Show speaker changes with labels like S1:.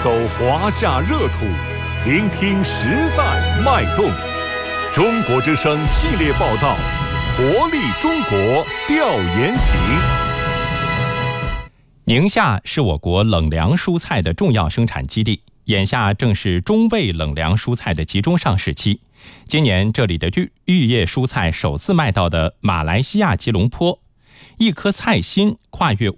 S1: 走华夏热土，聆听时代脉动。中国之声系列报道，活力中国调研行。
S2: 宁夏是我国冷凉蔬菜的重要生产基地，眼下正是中味冷凉蔬菜的集中上市期。今年这里的绿叶蔬菜首次卖到的马来西亚吉隆坡，一颗菜心跨越